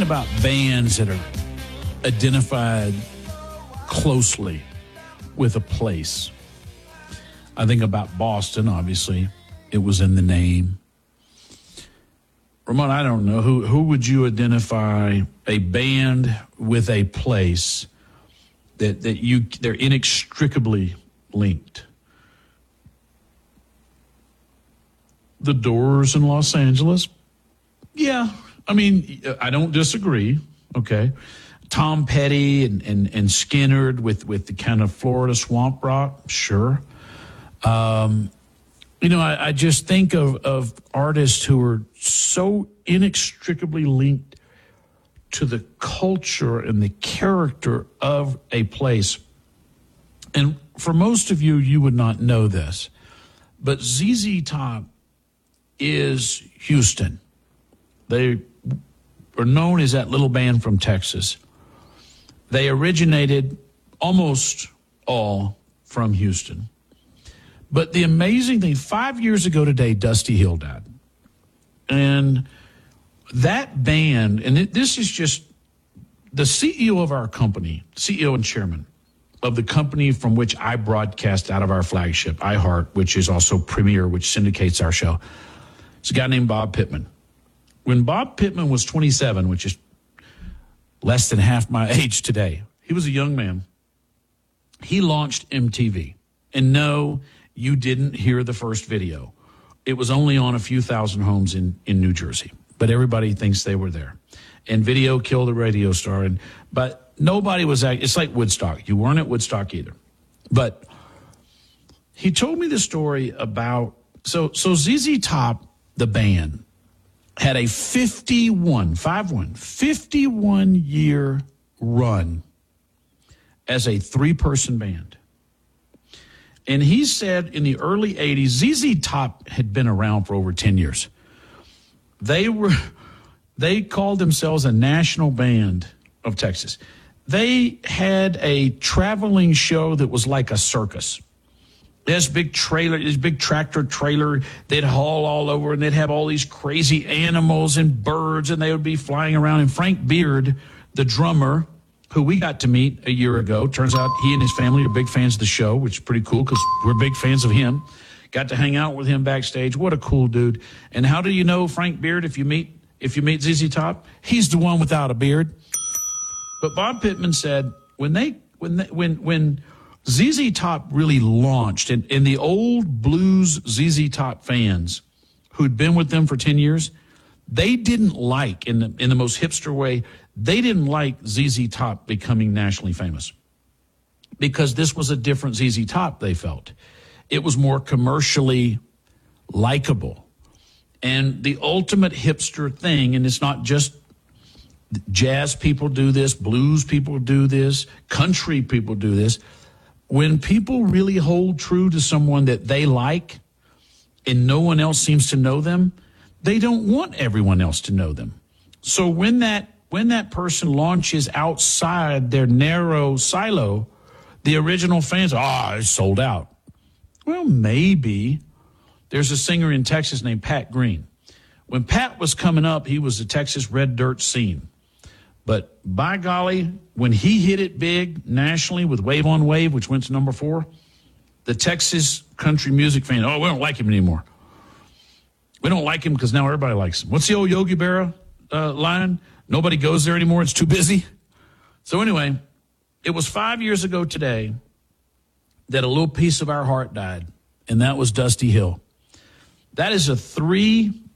about bands that are identified closely with a place, I think about Boston, obviously. It was in the name. Ramon, I don't know. Who would you identify a band with a place that they're inextricably linked? The Doors in Los Angeles? Yeah. I mean, I don't disagrry. Okay. Tom Petty and Skynyrd with the kind of Florida swamp rock, sure. I just think of artists who are so inextricably linked to the culture and the character of a place. And for most of you, you would not know this, but ZZ Top is Houston. They are known as that little band from Texas. They originated almost all from Houston. But the amazing thing, 5 years ago today, Dusty Hill died. And that band, and this is just the CEO of our company, CEO and chairman of the company from which I broadcast out of our flagship, iHeart, which is also Premiere, which syndicates our show. It's a guy named Bob Pittman. When Bob Pittman was 27, which is less than half my age today, he was a young man. He launched MTV. And no, you didn't hear the first video. It was only on a few thousand homes in New Jersey, but everybody thinks they were there. And video killed a radio star, but nobody was. It's like Woodstock. You weren't at Woodstock either. But he told me the story about so ZZ Top, the band, had a 51-year run as a 3-person band. And he said in the early 80s, ZZ Top had been around for over 10 years. They called themselves a national band of Texas. They had a traveling show that was like a circus. This big tractor trailer, they'd haul all over, and they'd have all these crazy animals and birds, and they would be flying around. And Frank Beard, the drummer, who we got to meet a year ago. Turns out he and his family are big fans of the show, which is pretty cool because we're big fans of him. Got to hang out with him backstage. What a cool dude. And how do you know Frank Beard if you meet ZZ Top? He's the one without a beard. But Bob Pittman said when ZZ Top really launched, and the old blues ZZ Top fans who'd been with them for 10 years, they didn't like, in the most hipster way, they didn't like ZZ Top becoming nationally famous because this was a different ZZ Top, they felt. It was more commercially likable. And the ultimate hipster thing, and it's not just jazz people do this, blues people do this, country people do this. When people really hold true to someone that they like and no one else seems to know them, they don't want everyone else to know them. So when that person launches outside their narrow silo, the original fans, it's sold out. Well, maybe. There's a singer in Texas named Pat Green. When Pat was coming up, he was the Texas red dirt scene. But by golly, when he hit it big nationally with Wave on Wave, which went to number 4, the Texas country music fans, we don't like him anymore. We don't like him because now everybody likes him. What's the old Yogi Berra line? Nobody goes there anymore. It's too busy. So anyway, it was 5 years ago today that a little piece of our heart died, and that was Dusty Hill. That is a